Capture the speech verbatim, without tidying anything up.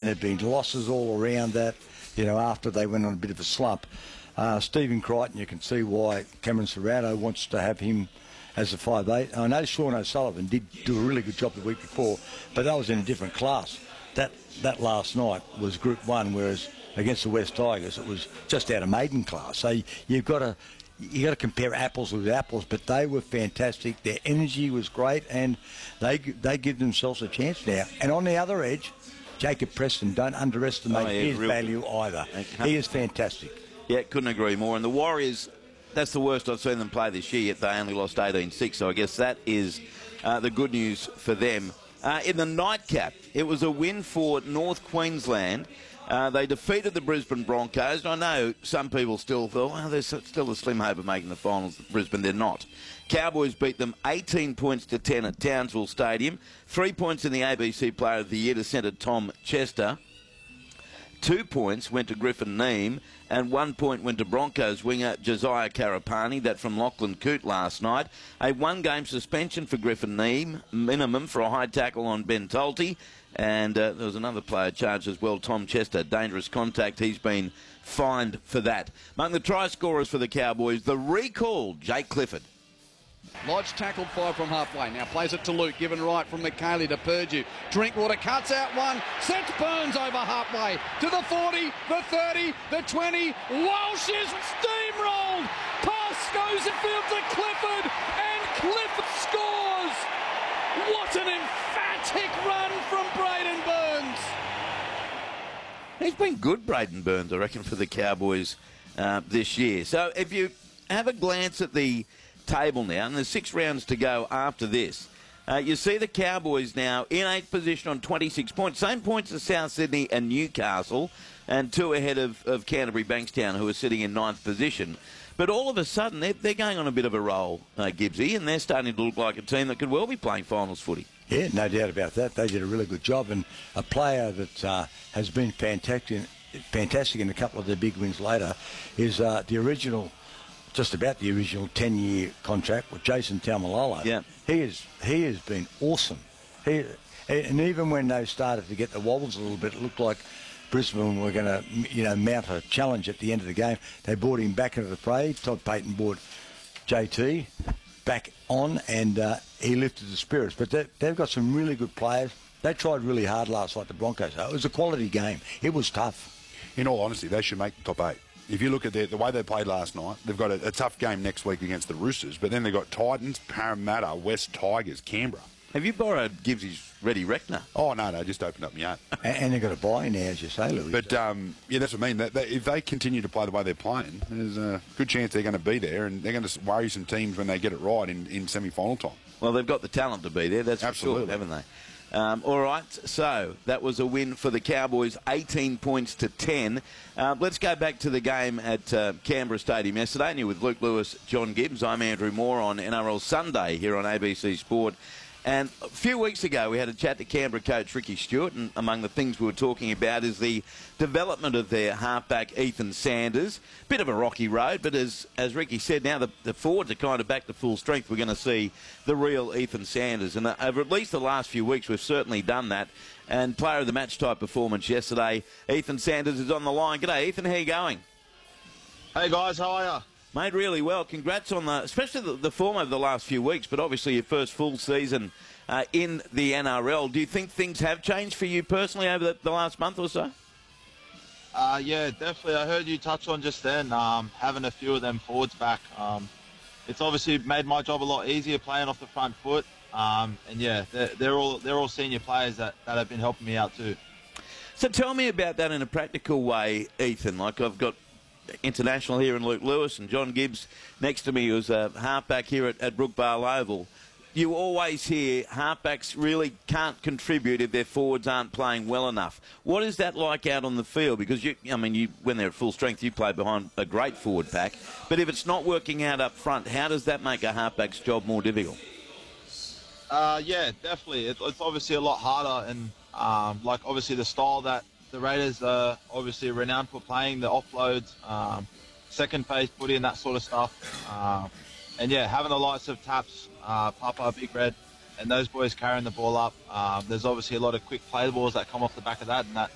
there'd been losses all around that, you know, after they went on a bit of a slump. Uh, Stephen Crichton, you can see why Cameron Serrano wants to have him as a five eight. I know Sean O'Sullivan did do a really good job the week before, but that was in a different class. That that last night was Group One, whereas against the West Tigers it was just out of maiden class. So you've got to you got to compare apples with apples. But they were fantastic. Their energy was great, and they they give themselves a chance now. And on the other edge, Jacob Preston, don't underestimate oh, yeah, his real, value either. He is fantastic. Yeah, couldn't agree more. And the Warriors, that's the worst I've seen them play this year, yet they only lost eighteen six, so I guess that is uh, the good news for them. Uh, in the nightcap, it was a win for North Queensland. Uh, they defeated the Brisbane Broncos. And I know some people still feel, well, there's still a slim hope of making the finals at Brisbane. They're not. Cowboys beat them eighteen points to ten at Townsville Stadium. Three points in the A B C Player of the Year to centre Tom Chester. Two points went to Griffin Neame, and one point went to Broncos winger Josiah Karapani, that from Lachlan Coote last night. A one-game suspension for Griffin Neame, minimum for a high tackle on Ben Tolte, and uh, there was another player charged as well, Tom Chester, dangerous contact. He's been fined for that. Among the try scorers for the Cowboys, the recalled Jake Clifford. Lodge tackled five from halfway. Now plays it to Luke, given right from McKaylee to Purdue. Drinkwater cuts out one, sets Burns over halfway to the forty, the thirty, the twenty. Walsh is steamrolled. Pass goes infield to Clifford, and Clifford scores. What an emphatic run from Braden Burns. He's been good, Braden Burns, I reckon, for the Cowboys uh, this year. So if you have a glance at the table now, and there's six rounds to go after this. Uh, you see the Cowboys now in eighth position on twenty-six points. Same points as South Sydney and Newcastle, and two ahead of, of Canterbury Bankstown, who are sitting in ninth position. But all of a sudden, they're, they're going on a bit of a roll, uh, Gibbsy, and they're starting to look like a team that could well be playing finals footy. Yeah, no doubt about that. They did a really good job, and a player that uh, has been fantastic, fantastic in a couple of their big wins later is uh, the original... just about the original ten-year contract with Jason Taumalolo. Yeah. He is he has been awesome. He and even when they started to get the wobbles a little bit, it looked like Brisbane were going to, you know, mount a challenge at the end of the game. They brought him back into the fray. Todd Payton brought J T back on, and uh, he lifted the spirits. But they, they've got some really good players. They tried really hard last night, the Broncos. So it was a quality game. It was tough. In all honesty, they should make the top eight. If you look at their, the way they played last night, they've got a, a tough game next week against the Roosters, but then they've got Titans, Parramatta, West Tigers, Canberra. Have you borrowed Gibbsy's Ready Reckner? Oh, no, no, just opened up my app. and, and they've got a buy now, as you say, Louis. But, um, yeah, that's what I mean. That, that, if they continue to play the way they're playing, there's a good chance they're going to be there, and they're going to worry some teams when they get it right in, in semi-final time. Well, they've got the talent to be there, that's Absolutely. for sure, haven't they? Um, all right, so that was a win for the Cowboys, eighteen points to ten. Uh, let's go back to the game at uh, Canberra Stadium yesterday. And you're with Luke Lewis, John Gibbs. I'm Andrew Moore on N R L Sunday here on A B C Sport. And a few weeks ago, we had a chat to Canberra coach Ricky Stewart, and among the things we were talking about is the development of their halfback, Ethan Sanders. Bit of a rocky road, but as as Ricky said, now the, the forwards are kind of back to full strength. We're going to see the real Ethan Sanders. And over at least the last few weeks, we've certainly done that. And player of the match type performance yesterday, Ethan Sanders is on the line. G'day, Ethan. How you going? Hey, guys. How are you? Made really well. Congrats on the, especially the, the form over the last few weeks, but obviously your first full season uh, in the N R L. Do you think things have changed for you personally over the, the last month or so? Uh, yeah, definitely. I heard you touch on just then, um, having a few of them forwards back. Um, it's obviously made my job a lot easier playing off the front foot. Um, and yeah, they're, they're all they're all senior players that, that have been helping me out too. So tell me about that in a practical way, Ethan. Like I've got international here in Luke Lewis and John Gibbs next to me, who's a halfback here at, at Brookvale Oval. You always hear halfbacks really can't contribute if their forwards aren't playing well enough. What is that like out on the field? Because, you, I mean, you, when they're at full strength, you play behind a great forward pack. But if it's not working out up front, how does that make a halfback's job more difficult? Uh, yeah, definitely. It, it's obviously a lot harder, and um, like obviously the style that the Raiders are obviously renowned for playing, the offloads, um, second phase footy and that sort of stuff. Um, and yeah, having the likes of Taps, uh, Papa, Big Red, and those boys carrying the ball up. Um, there's obviously a lot of quick play balls that come off the back of that, and that